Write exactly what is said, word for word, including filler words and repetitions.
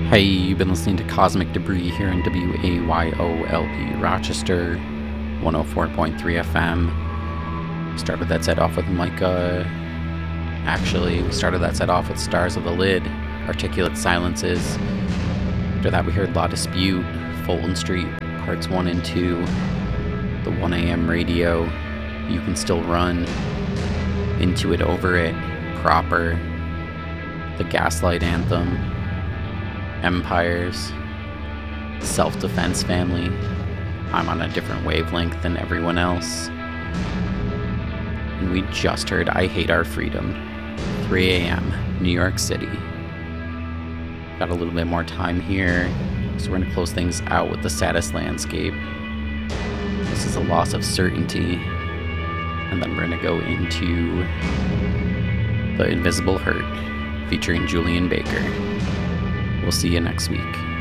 Hey, you've been listening to Cosmic Debris here in W A Y O L P Rochester, one oh four point three F M. Started that set off with Micah. Actually, we started that set off with Stars of the Lid, Articulate Silences. After that, we heard La Dispute, Fulton Street, Parts one and two, The one a.m. Radio, You Can Still Run, Into It, Over It, Proper, The Gaslight Anthem, Empires, Self-Defense Family, I'm on a different wavelength than everyone else. And we just heard I Hate Our Freedom, three a.m., New York City. Got a little bit more time here, so we're going to close things out with The Saddest Landscape. This is A Loss of Certainty. And then we're going to go into The Invisible Hurt, featuring Julian Baker. We'll see you next week.